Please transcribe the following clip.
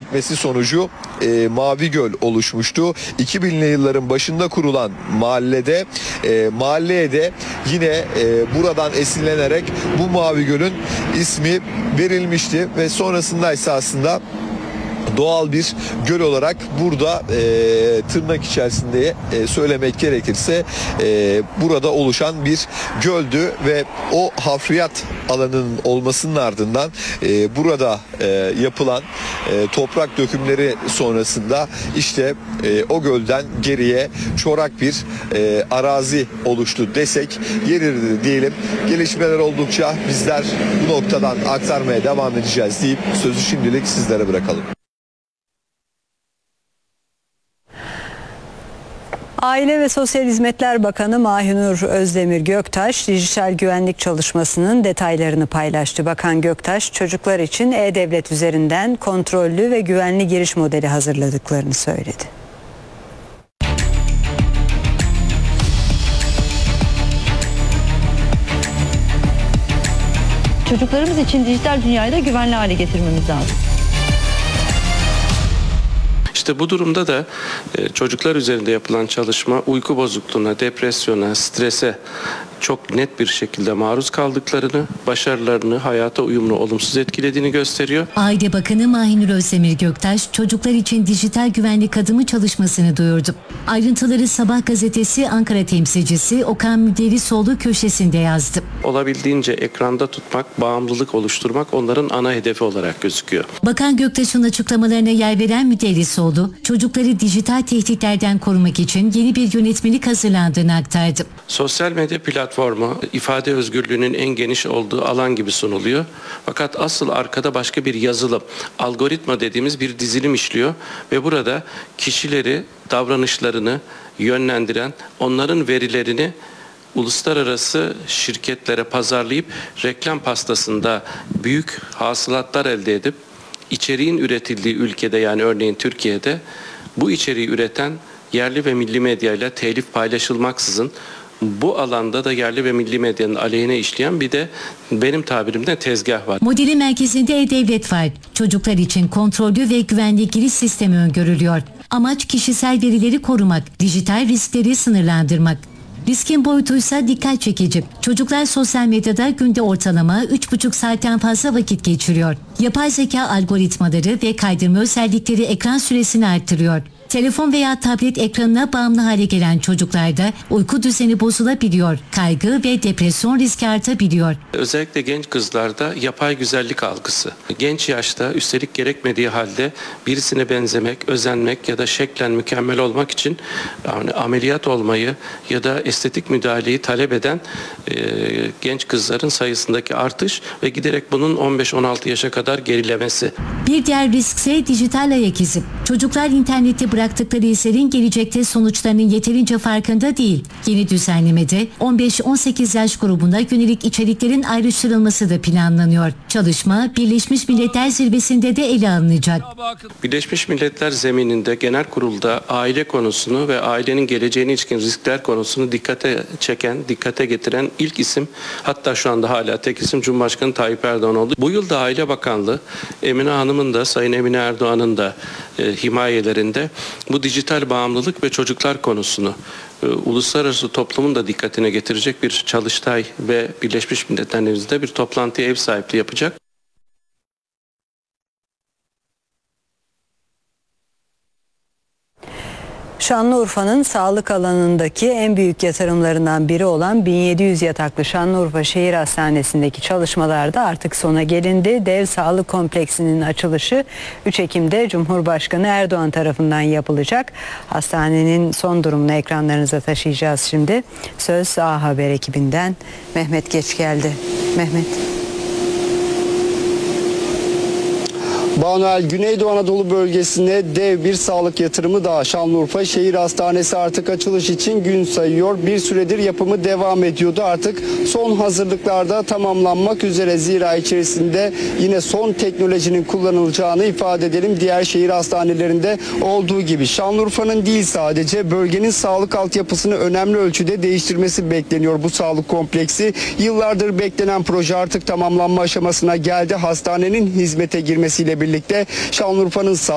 etmesi sonucu Mavi Göl oluşmuştu. 2000'li yılların başında kurulan mahalleye de yine buradan esinlenerek bu Mavi Göl'ün ismi verilmişti ve sonrasında ise aslında doğal bir göl olarak burada tırnak içerisinde söylemek gerekirse burada oluşan bir göldü ve o hafriyat alanının olmasının ardından burada yapılan toprak dökümleri sonrasında işte o gölden geriye çorak bir arazi oluştu desek yeridir diyelim. Gelişmeler oldukça bizler bu noktadan aktarmaya devam edeceğiz deyip sözü şimdilik sizlere bırakalım. Aile ve Sosyal Hizmetler Bakanı Mahinur Özdemir Göktaş dijital güvenlik çalışmasının detaylarını paylaştı. Bakan Göktaş, çocuklar için E-Devlet üzerinden kontrollü ve güvenli giriş modeli hazırladıklarını söyledi. Çocuklarımız için dijital dünyayı da güvenli hale getirmemiz lazım. İşte bu durumda da çocuklar üzerinde yapılan çalışma uyku bozukluğuna, depresyona, strese çok net bir şekilde maruz kaldıklarını, başarılarını hayata uyumlu olumsuz etkilediğini gösteriyor. Aile Bakanı Mahinur Özdemir Göktaş, çocuklar için dijital güvenlik adımı çalışmasını duyurdu. Ayrıntıları Sabah gazetesi Ankara temsilcisi Okan Müderrisoğlu köşesinde yazdı. Olabildiğince ekranda tutmak, bağımlılık oluşturmak onların ana hedefi olarak gözüküyor. Bakan Göktaş'ın açıklamalarına yer veren Müderrisoğlu, çocukları dijital tehditlerden korumak için yeni bir yönetmelik hazırlandığını aktardı. Sosyal medya platformu ifade özgürlüğünün en geniş olduğu alan gibi sunuluyor. Fakat asıl arkada başka bir yazılım, algoritma dediğimiz bir dizilim işliyor ve burada kişileri, davranışlarını yönlendiren, onların verilerini uluslararası şirketlere pazarlayıp reklam pastasında büyük hasılatlar elde edip içeriğin üretildiği ülkede, yani örneğin Türkiye'de, bu içeriği üreten yerli ve milli medyayla telif paylaşılmaksızın bu alanda da yerli ve milli medyanın aleyhine işleyen bir de benim tabirimde tezgah var. Modelin merkezinde E-Devlet var. Çocuklar için kontrollü ve güvenli giriş sistemi öngörülüyor. Amaç kişisel verileri korumak, dijital riskleri sınırlandırmak. Riskin boyutuysa dikkat çekici. Çocuklar sosyal medyada günde ortalama 3,5 saatten fazla vakit geçiriyor. Yapay zeka algoritmaları ve kaydırma özellikleri ekran süresini arttırıyor. Telefon veya tablet ekranına bağımlı hale gelen çocuklarda uyku düzeni bozulabiliyor, kaygı ve depresyon riski artabiliyor. Özellikle genç kızlarda yapay güzellik algısı. Genç yaşta üstelik gerekmediği halde birisine benzemek, özenmek ya da şeklen mükemmel olmak için yani ameliyat olmayı ya da estetik müdahaleyi talep eden genç kızların sayısındaki artış ve giderek bunun 15-16 yaşa kadar gerilemesi. Bir diğer riskse dijital ayak izi. Çocuklar internette bıraktıkları izlerin gelecekte sonuçlarının yeterince farkında değil. Yeni düzenlemede 15-18 yaş grubunda yönelik içeriklerin ayrıştırılması da planlanıyor. Çalışma Birleşmiş Milletler Zirvesi'nde de ele alınacak. Birleşmiş Milletler zemininde genel kurulda aile konusunu ve ailenin geleceğine ilişkin riskler konusunu dikkate çeken, dikkate getiren ilk isim, hatta şu anda hala tek isim Cumhurbaşkanı Tayyip Erdoğan oldu. Bu yılda Aile Bakanlığı Emine Hanım'ın da Sayın Emine Erdoğan'ın da himayelerinde bu dijital bağımlılık ve çocuklar konusunu uluslararası toplumun da dikkatine getirecek bir çalıştay ve Birleşmiş Milletler'de bir toplantıya ev sahipliği yapacak. Şanlıurfa'nın sağlık alanındaki en büyük yatırımlarından biri olan 1700 yataklı Şanlıurfa Şehir Hastanesi'ndeki çalışmalarda artık sona gelindi. Dev sağlık kompleksinin açılışı 3 Ekim'de Cumhurbaşkanı Erdoğan tarafından yapılacak. Hastanenin son durumunu ekranlarınıza taşıyacağız şimdi. Söz A Haber ekibinden Mehmet Geç geldi. Mehmet. Banuel, Güneydoğu Anadolu bölgesine dev bir sağlık yatırımı daha. Şanlıurfa Şehir Hastanesi artık açılış için gün sayıyor. Bir süredir yapımı devam ediyordu. Artık son hazırlıklarda tamamlanmak üzere. Zira içerisinde yine son teknolojinin kullanılacağını ifade edelim. Diğer şehir hastanelerinde olduğu gibi. Şanlıurfa'nın değil sadece bölgenin sağlık altyapısını önemli ölçüde değiştirmesi bekleniyor bu sağlık kompleksi. Yıllardır beklenen proje artık tamamlanma aşamasına geldi. Hastanenin hizmete girmesiyle birlikte Şanlıurfa'nın